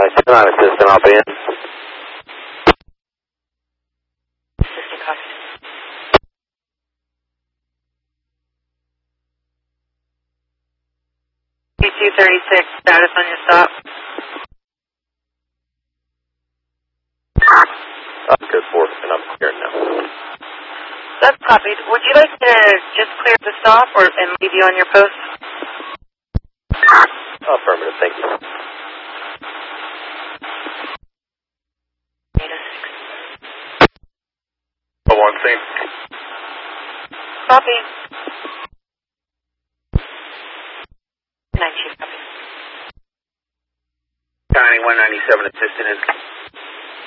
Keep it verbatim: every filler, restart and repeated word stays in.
seven nine assistant, I'll be in. Assistant, copy. T two thirty-six, status on your stop. Uh, good for and I'm clearing now. That's copied. Would you like to just clear the stop or and leave you on your post? Affirmative, thank you. Oh, one thing. Copy. nine Chief, copy. County one ninety-seven assistant is.